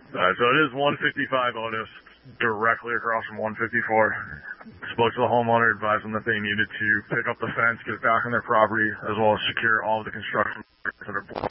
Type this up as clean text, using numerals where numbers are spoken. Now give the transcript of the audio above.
So it is 155 Otis, directly across from 154. Spoke to the homeowner, advised them that they needed to pick up the fence, get it back on their property, as well as secure all of the construction that are blocked